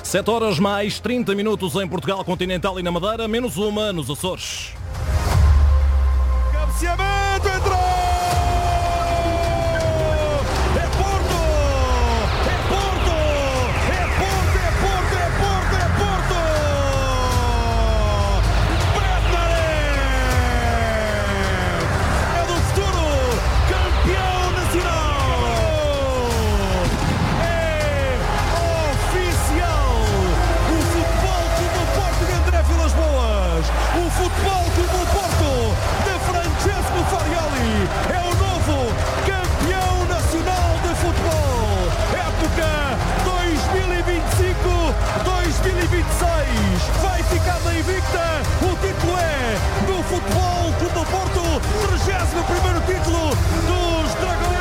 7 horas mais 30 minutos em Portugal continental e na Madeira, menos uma nos Açores. Cabeceamento, entrou! É Porto! É Porto! É Porto! É Porto! É Porto! É Porto! Bednarek! É do futuro! Campeão nacional! É oficial! O Futebol Clube do Porto de André Vilas-Boas! O Futebol Clube do Porto de Francesco Farioli é o novo campeão nacional de futebol. Época 2025-2026. Vai ficar na invicta. O título é do Futebol Clube do Porto. 31º título dos Dragões.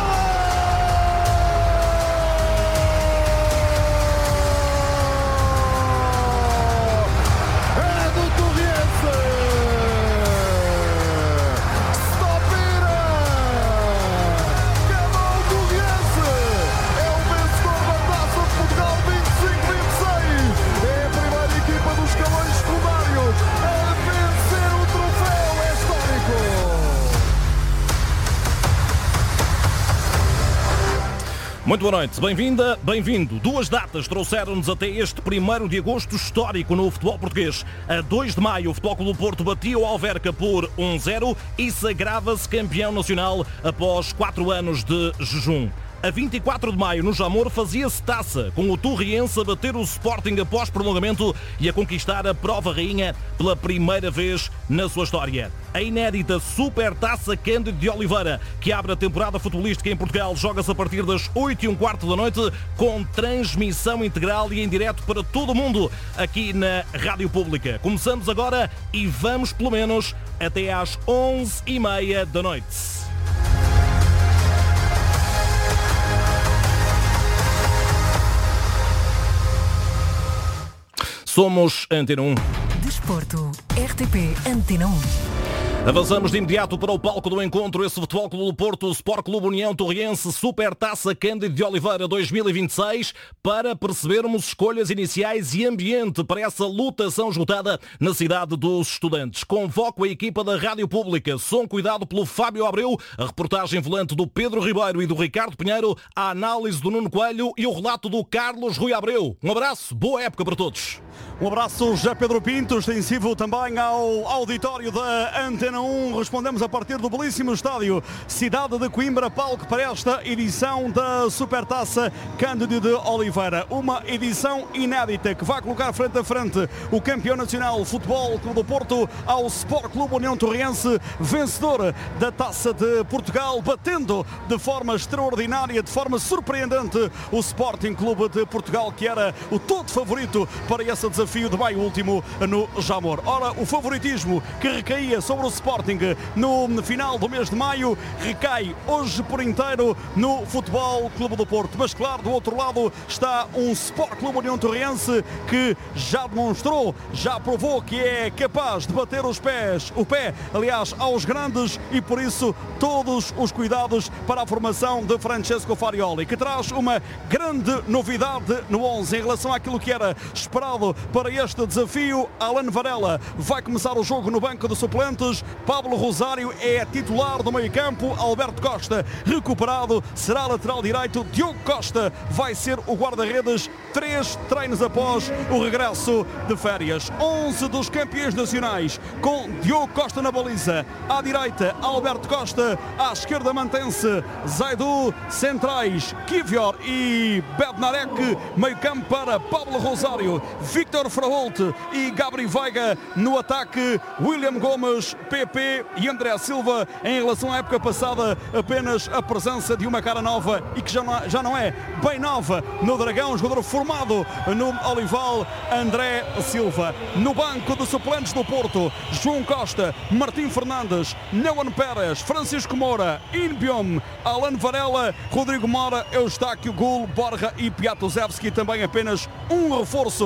Muito boa noite, bem-vinda, bem-vindo. Duas datas trouxeram-nos até este 1º de agosto histórico no futebol português. A 2 de maio, o Futebol Clube do Porto batia o Alverca por 1-0 e sagrava-se campeão nacional após 4 anos de jejum. A 24 de maio, no Jamor, fazia-se taça, com o Torriense a bater o Sporting após prolongamento e a conquistar a prova rainha pela primeira vez na sua história. A inédita Supertaça Cândido de Oliveira, que abre a temporada futebolística em Portugal, joga-se a partir das 8h15 da noite, com transmissão integral e em direto para todo o mundo, aqui na Rádio Pública. Começamos agora e vamos pelo menos até às 11h30 da noite. Somos Antena 1. Desporto, RTP Antena 1. Avançamos de imediato para o palco do encontro. Esse Futebol Clube do Porto, Sport Clube União Torriense, Supertaça Cândido de Oliveira 2026, para percebermos escolhas iniciais e ambiente para essa lutação esgotada na cidade dos estudantes. Convoco a equipa da Rádio Pública, som cuidado pelo Fábio Abreu, a reportagem volante do Pedro Ribeiro e do Ricardo Pinheiro, a análise do Nuno Coelho e o relato do Carlos Rui Abreu. Um abraço, boa época para todos. Um abraço, José Pedro Pinto, extensivo também ao auditório da Antena 1. Respondemos a partir do belíssimo estádio Cidade de Coimbra, palco para esta edição da Supertaça Cândido de Oliveira. Uma edição inédita que vai colocar frente a frente o campeão nacional Futebol Clube do Porto ao Sport Clube União Torriense, vencedor da Taça de Portugal, batendo de forma extraordinária, de forma surpreendente, o Sporting Clube de Portugal, que era o todo favorito para esse desafio de maio último no Jamor. Ora, o favoritismo que recaía sobre o Sporting no final do mês de maio recai hoje por inteiro no Futebol Clube do Porto. Mas claro, do outro lado está um Sport Clube União Torriense que já demonstrou, já provou que é capaz de bater o pé, aliás, aos grandes, e por isso todos os cuidados para a formação de Francesco Farioli, que traz uma grande novidade no 11 em relação àquilo que era esperado para este desafio. Alan Varela vai começar o jogo no banco de suplentes. Pablo Rosário é titular do meio-campo. Alberto Costa, recuperado, será lateral direito. Diogo Costa vai ser o guarda-redes 3 treinos após o regresso de férias. 11 dos campeões nacionais, com Diogo Costa na baliza. À direita, Alberto Costa. À esquerda, mantém-se Zaidu. Centrais, Kivior e Bednarek. Meio-campo para Pablo Rosário, Víctor Fraholt e Gabri Veiga. No ataque, William Gomes, PP e André Silva. Em relação à época passada, apenas a presença de uma cara nova e que já não é bem nova no Dragão, jogador formado no Olival, André Silva. No banco de suplentes do Porto, João Costa, Martim Fernandes, Neuan Pérez, Francisco Moura, Inbiom, Alan Varela, Rodrigo Mora, Eustáquio Gul, Borja e Piatozewski. Também apenas um reforço no banco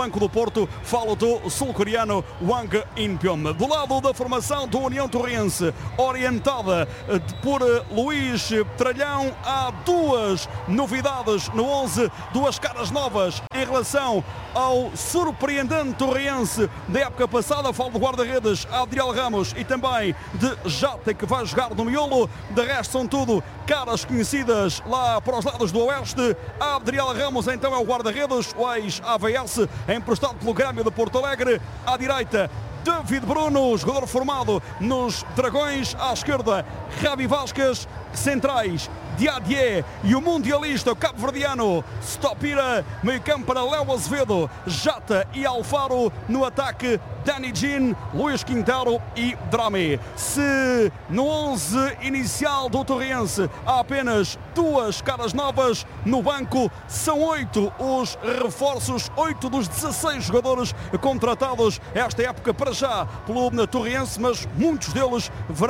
banco do Porto, falo do sul-coreano Wang In-pyeom. Do lado da formação do União Torriense, orientada por Luís Tralhão, há duas novidades no 11, duas caras novas em relação ao surpreendente Torriense da época passada. Falo do guarda-redes Adriel Ramos e também de Jota, que vai jogar no miolo. De resto são tudo caras conhecidas lá para os lados do oeste. Adriel Ramos então é o guarda-redes, o ex-AVS, emprestado pelo Grêmio de Porto Alegre. À direita, David Bruno, jogador formado nos Dragões. À esquerda, Javi Vasquez. Centrais, Diadier e o mundialista, o cabo-verdiano Stopira. Meio campo para Léo Azevedo, Jota e Alfaro. No ataque, Dani Jean, Luís Quintero e Drame. Se no 11 inicial do Torriense há apenas duas caras novas, no banco são 8 os reforços, 8 dos 16 jogadores contratados esta época para já pelo Torriense, mas muitos deles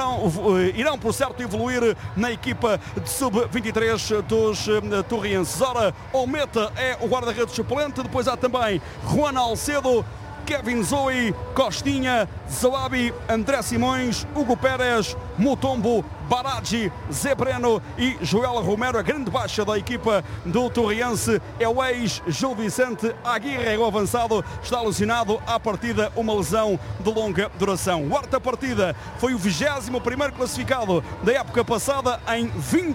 irão por certo evoluir na equipa de sub-23 dos torrienses. Ora, o meta é o guarda-redes suplente, depois há também Juan Alcedo, Kevin Zoe, Costinha, Zawabi, André Simões, Hugo Pérez, Mutombo, Baragi, Zé Breno e Joel Romero. A grande baixa da equipa do Torriense é o ex-Gil Vicente Aguirre, o avançado, está lesionado à partida, uma lesão de longa duração. Quarta partida, foi o 21º classificado da época passada em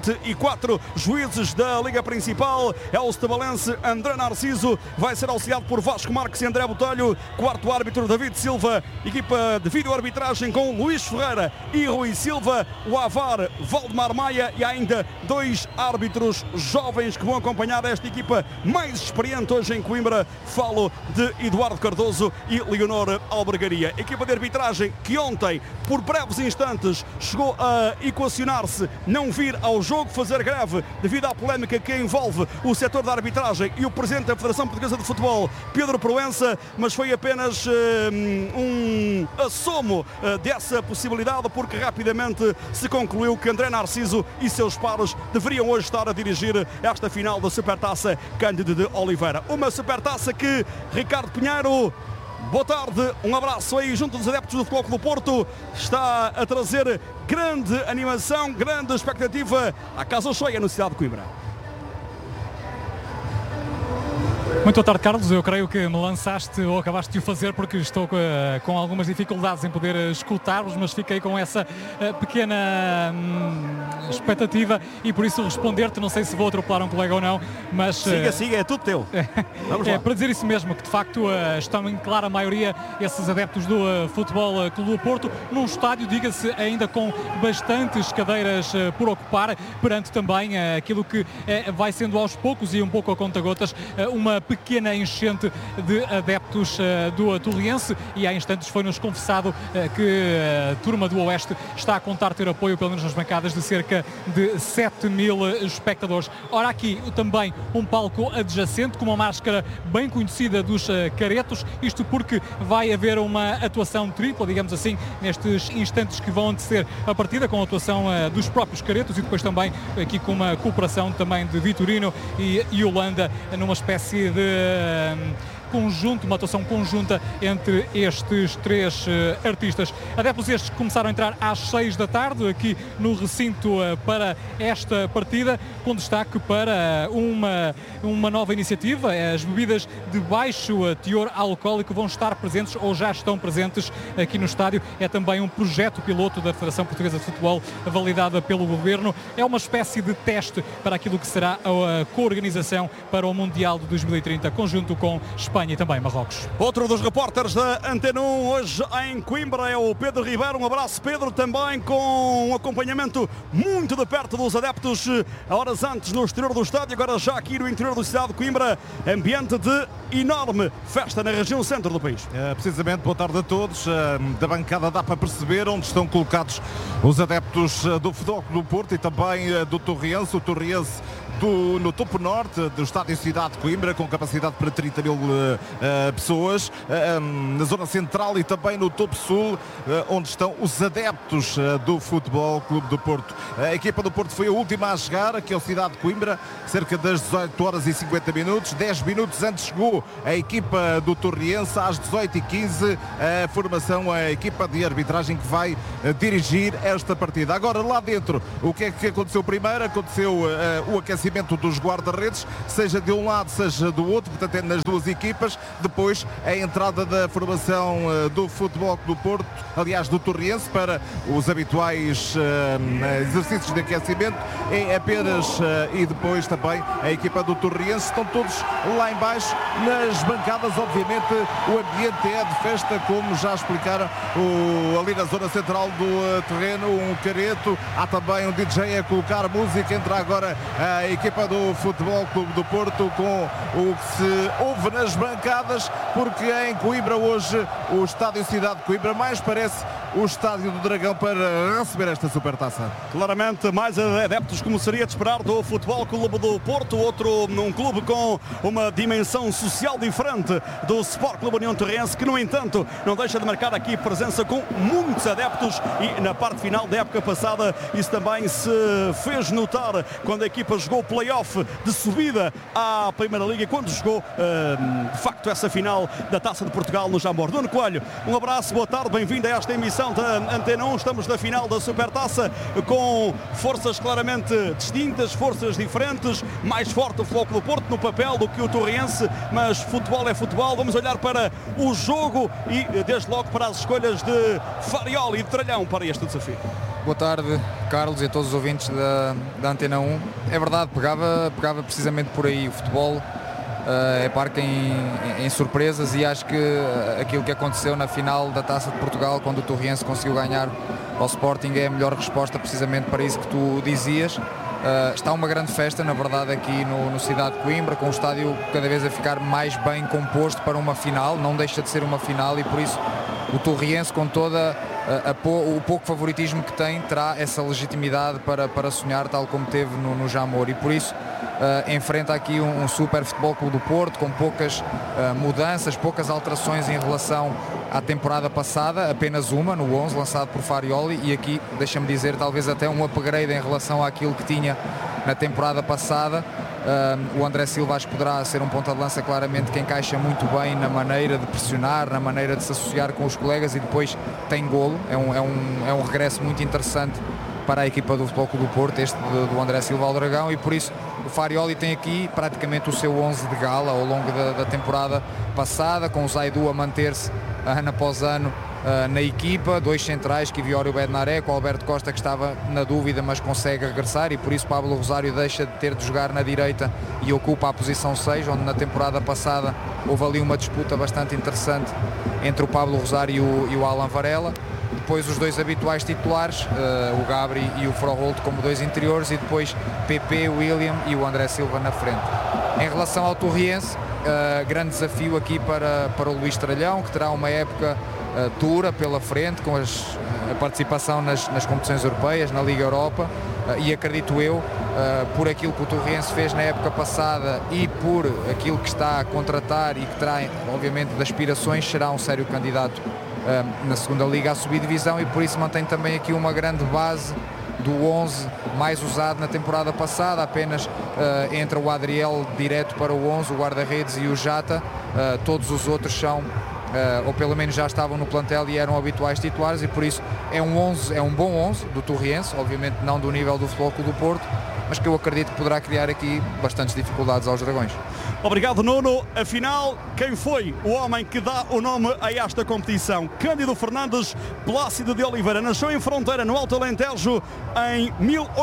24 juízes da Liga Principal. É o estabalense André Narciso, vai ser auxiliado por Vasco Marques e André Botelho. Quarto árbitro, David Silva. Equipa de vídeo-arbitragem com Luís Ferreira e Rui Silva. O Avar, Valdemar Maia, e ainda dois árbitros jovens que vão acompanhar esta equipa mais experiente hoje em Coimbra. Falo de Eduardo Cardoso e Leonor Albergaria. Equipa de arbitragem que ontem, por breves instantes, chegou a equacionar-se, não vir ao jogo, fazer greve devido à polémica que envolve o setor da arbitragem e o presidente da Federação Portuguesa de Futebol, Pedro Proença, mas foi apenas um assomo dessa possibilidade, porque rapidamente se concluiu que André Narciso e seus pares deveriam hoje estar a dirigir esta final da Supertaça Cândido de Oliveira. Uma Supertaça que, Ricardo Pinheiro, boa tarde, um abraço aí junto dos adeptos do Futebol Clube do Porto, está a trazer grande animação, grande expectativa à casa cheia no cidade de Coimbra. Muito boa tarde, Carlos. Eu creio que me lançaste ou acabaste de o fazer, porque estou com algumas dificuldades em poder escutar-vos, mas fiquei com essa pequena expectativa e por isso responder-te. Não sei se vou atropelar um colega ou não, mas... Siga, é tudo teu. Vamos lá. Para dizer isso mesmo, que de facto estão em clara maioria esses adeptos do Futebol Clube do Porto, num estádio, diga-se, ainda com bastantes cadeiras por ocupar, perante também aquilo que vai sendo aos poucos e um pouco a conta-gotas, uma pequena enchente de adeptos do Torriense, e há instantes foi-nos confessado que a turma do Oeste está a contar ter apoio, pelo menos nas bancadas, de cerca de 7.000 espectadores. Ora, aqui também um palco adjacente com uma máscara bem conhecida dos caretos, isto porque vai haver uma atuação tripla, digamos assim, nestes instantes que vão anteceder a partida, com a atuação dos próprios caretos e depois também aqui com uma cooperação também de Vitorino e Holanda, numa espécie de conjunto, uma atuação conjunta entre estes três artistas. Adeptos estes que começaram a entrar às 6 da tarde aqui no recinto para esta partida, com destaque para uma nova iniciativa. As bebidas de baixo teor alcoólico vão estar presentes ou já estão presentes aqui no estádio. É também um projeto piloto da Federação Portuguesa de Futebol, validada pelo Governo. É uma espécie de teste para aquilo que será a coorganização para o Mundial de 2030, conjunto com Espanha e também Marrocos. Outro dos repórteres da Antena 1 hoje em Coimbra é o Pedro Ribeiro. Um abraço, Pedro, também com um acompanhamento muito de perto dos adeptos, horas antes no exterior do estádio, agora já aqui no interior da cidade de Coimbra, ambiente de enorme festa na região centro do país. Precisamente, boa tarde a todos. Da bancada dá para perceber onde estão colocados os adeptos do Futebol Clube do Porto e também do Torriense. O Torriense no topo norte do estádio Cidade de Coimbra, com capacidade para 30 mil pessoas, na zona central e também no topo sul, onde estão os adeptos do Futebol Clube do Porto. A equipa do Porto foi a última a chegar aqui ao Cidade de Coimbra, cerca das 18 horas e 50 minutos. 10 minutos antes chegou a equipa do Torriense. Às 18h15 a formação, a equipa de arbitragem que vai dirigir esta partida. Agora lá dentro, o que é que aconteceu primeiro? Aconteceu o aquecimento dos guarda-redes, seja de um lado, seja do outro, portanto é nas duas equipas. Depois a entrada da formação do Futebol Clube do Porto, aliás do Torriense, para os habituais exercícios de aquecimento, é apenas e depois também a equipa do Torriense. Estão todos lá em baixo nas bancadas. Obviamente o ambiente é de festa, como já explicaram ali na zona central do terreno, um careto, há também um DJ a colocar música. Entra agora a equipa do Futebol Clube do Porto com o que se ouve nas bancadas, porque em Coimbra hoje o estádio Cidade de Coimbra mais parece o estádio do Dragão para receber esta supertaça. Claramente mais adeptos, como seria de esperar, do Futebol Clube do Porto, outro num clube com uma dimensão social diferente do Sport Clube União Torrense, que no entanto não deixa de marcar aqui presença com muitos adeptos, e na parte final da época passada isso também se fez notar quando a equipa jogou o play-off de subida à Primeira Liga, quando jogou de facto essa final da Taça de Portugal no Jamor. Nuno Coelho, um abraço, boa tarde, bem-vindo a esta emissão da Antena 1. Estamos na final da Supertaça com forças claramente distintas, forças diferentes, mais forte o Futebol Clube do Porto no papel do que o Torriense, mas futebol é futebol. Vamos olhar para o jogo e desde logo para as escolhas de Farioli e de Tralhão para este desafio. Boa tarde, Carlos, e a todos os ouvintes da Antena 1. É verdade, pegava precisamente por aí. O futebol é parque em surpresas, e acho que aquilo que aconteceu na final da Taça de Portugal, quando o Torriense conseguiu ganhar ao Sporting, é a melhor resposta precisamente para isso que tu dizias. Está uma grande festa, na verdade, aqui no Cidade de Coimbra, com o estádio cada vez a ficar mais bem composto para uma final. Não deixa de ser uma final, e por isso o Torriense, com toda o pouco favoritismo que tem, terá essa legitimidade para sonhar, tal como teve no Jamor, e por isso enfrenta aqui um super Futebol Clube do Porto, com poucas mudanças, poucas alterações em relação à temporada passada, apenas uma no 11 lançado por Farioli, e aqui, deixa-me dizer, talvez até um upgrade em relação àquilo que tinha na temporada passada. O André Silva acho que poderá ser um ponta de lança claramente que encaixa muito bem na maneira de pressionar, na maneira de se associar com os colegas, e depois tem golo. É um regresso muito interessante para a equipa do Futebol Clube do Porto, este do André Silva ao Dragão, e por isso o Farioli tem aqui praticamente o seu 11 de gala ao longo da temporada passada, com o Zaidu a manter-se ano após ano na equipa, dois centrais, Kiviório Bednaré, com o Alberto Costa, que estava na dúvida mas consegue regressar, e por isso Pablo Rosário deixa de ter de jogar na direita e ocupa a posição 6, onde na temporada passada houve ali uma disputa bastante interessante entre o Pablo Rosário e o Alan Varela. Depois os dois habituais titulares, o Gabri e o Froholt como dois interiores, e depois PP, William e o André Silva na frente. Em relação ao Torriense, grande desafio aqui para o Luís Tralhão, que terá uma época dura pela frente, com a participação nas competições europeias, na Liga Europa, e acredito eu, por aquilo que o Torriense fez na época passada e por aquilo que está a contratar e que terá, obviamente, de aspirações, será um sério candidato na segunda Liga a subir divisão, e por isso mantém também aqui uma grande base do 11 mais usado na temporada passada. Apenas entra o Adriel direto para o 11, o guarda-redes e o Jata. Todos os outros são ou pelo menos já estavam no plantel e eram habituais titulares, e por isso é um bom 11 do Torriense, obviamente não do nível do Futebol Clube do Porto, mas que eu acredito que poderá criar aqui bastantes dificuldades aos Dragões. Obrigado, Nuno. Afinal, quem foi o homem que dá o nome a esta competição? Cândido Fernandes Plácido de Oliveira nasceu em Fronteira, no Alto Alentejo, em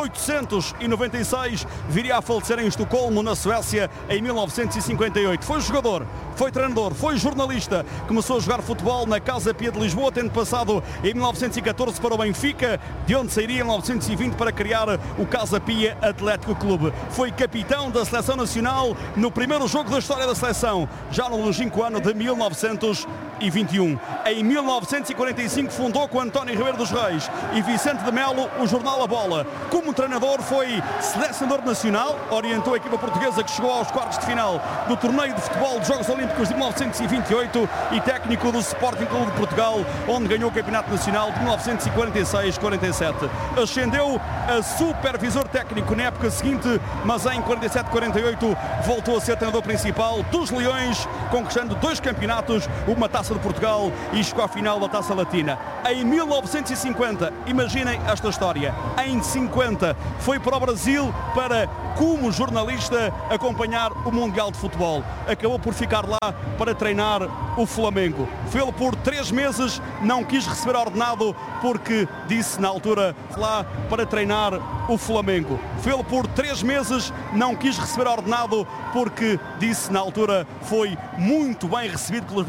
1896. Viria a falecer em Estocolmo, na Suécia, em 1958. Foi jogador, foi treinador, foi jornalista. Começou a jogar futebol na Casa Pia de Lisboa, tendo passado em 1914 para o Benfica, de onde sairia em 1920 para criar o Casa Pia Atlético Clube. Foi capitão da Seleção Nacional no primeiro jogo da história da seleção, já no longínquo ano de 1930. 1921. Em 1945 fundou com António Ribeiro dos Reis e Vicente de Melo o jornal A Bola. Como treinador foi selecionador nacional, orientou a equipa portuguesa que chegou aos quartos de final do torneio de futebol dos Jogos Olímpicos de 1928 e técnico do Sporting Clube de Portugal, onde ganhou o Campeonato Nacional de 1946-47. Ascendeu a supervisor técnico na época seguinte, mas em 47-48 voltou a ser treinador principal dos Leões, conquistando 2 campeonatos, uma Taça de Portugal e chegou à final da Taça Latina. Em 1950, imaginem esta história, em 50 foi para o Brasil para, como jornalista, acompanhar o Mundial de Futebol. Acabou por ficar lá para treinar o Flamengo. Foi-lo por 3 meses, não quis receber ordenado porque disse na altura lá para treinar o Flamengo. Foi-lo por 3 meses, não quis receber ordenado porque disse na altura foi muito bem recebido pelos